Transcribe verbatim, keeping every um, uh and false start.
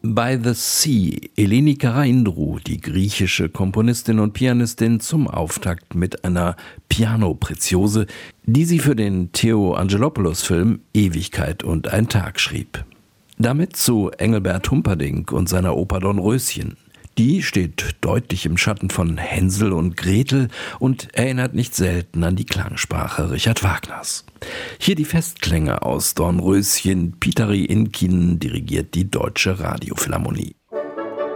By the Sea, Eleni Karaindrou, die griechische Komponistin und Pianistin, zum Auftakt mit einer Piano-Preziose, die sie für den Theo Angelopoulos-Film Ewigkeit und ein Tag schrieb. Damit zu Engelbert Humperdinck und seiner Oper Dornröschen. Die steht deutlich im Schatten von Hänsel und Gretel und erinnert nicht selten an die Klangsprache Richard Wagners. Hier die Festklänge aus Dornröschen. Pietari Inkinen dirigiert die Deutsche Radiophilharmonie.